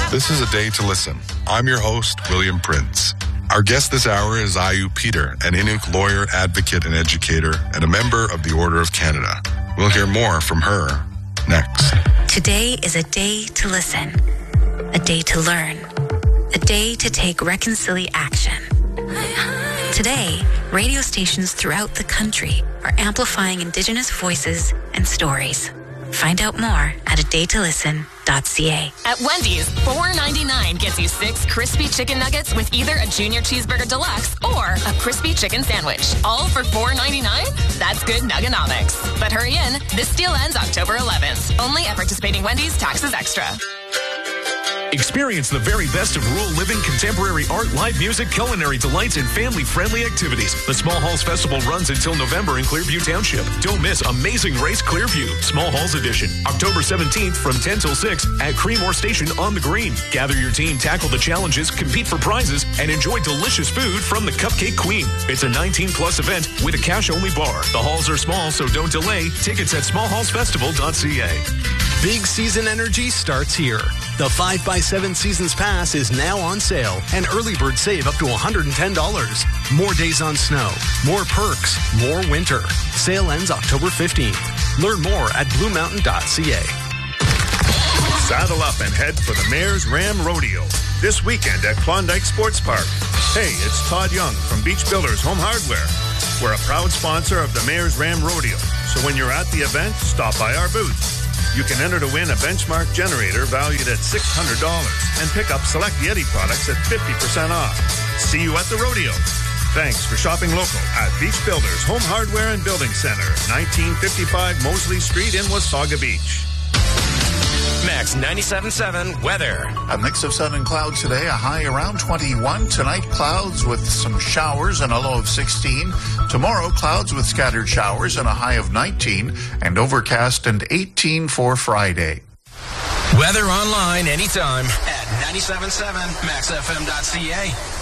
This is A Day to Listen. I'm your host, William Prince. Our guest this hour is Ayu Peter, an Inuk lawyer, advocate, and educator, and a member of the Order of Canada. We'll hear more from her next. Today is a day to listen, a day to learn, a day to take reconciliation action. Today, radio stations throughout the country are amplifying Indigenous voices and stories. Find out more at adaytolisten.ca. At Wendy's, $4.99 gets you 6 crispy chicken nuggets with either a junior cheeseburger deluxe or a crispy chicken sandwich. All for $4.99? That's good nuggonomics. But hurry in, this deal ends October 11th. Only at participating Wendy's, taxes extra. Experience the very best of rural living, contemporary art, live music, culinary delights, and family-friendly activities. The Small Halls Festival runs until November in Clearview Township. Don't miss Amazing Race Clearview, Small Halls Edition, October 17th from 10 till 6 at Creemore Station on the Green. Gather your team, tackle the challenges, compete for prizes, and enjoy delicious food from the Cupcake Queen. It's a 19-plus event with a cash-only bar. The halls are small, so don't delay. Tickets at smallhallsfestival.ca. Big season energy starts here. The 5x7 Seasons Pass is now on sale, and early bird save up to $110. More days on snow, more perks, more winter. Sale ends October 15th. Learn more at bluemountain.ca. Saddle up and head for the Mayor's Ram Rodeo this weekend at Klondike Sports Park. Hey, it's Todd Young from Beach Builders Home Hardware. We're a proud sponsor of the Mayor's Ram Rodeo, so when you're at the event, stop by our booth. You can enter to win a benchmark generator valued at $600 and pick up select Yeti products at 50% off. See you at the rodeo. Thanks for shopping local at Beach Builders Home Hardware and Building Center, 1955 Mosley Street in Wasaga Beach. Max 97.7 weather. A mix of sun and clouds today, a high around 21. Tonight, clouds with some showers and a low of 16. Tomorrow, clouds with scattered showers and a high of 19. And overcast and 18 for Friday. Weather online anytime at 97.7 maxfm.ca.